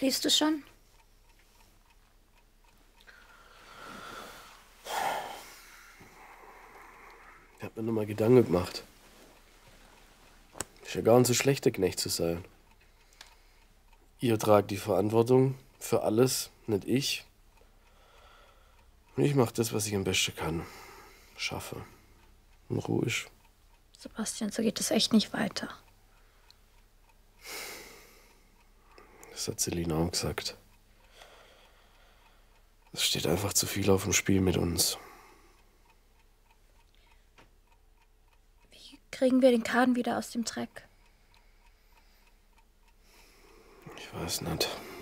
Schläfst du schon? Ich hab mir nur mal Gedanken gemacht. Ist ja gar nicht so schlecht, der Knecht zu sein. Ihr tragt die Verantwortung für alles, nicht ich. Und ich mach das, was ich am besten kann. Schaffe. Und ruhig. Sebastian, so geht es echt nicht weiter. Das hat Selina auch gesagt. Es steht einfach zu viel auf dem Spiel mit uns. Wie kriegen wir den Kahn wieder aus dem Dreck? Ich weiß nicht.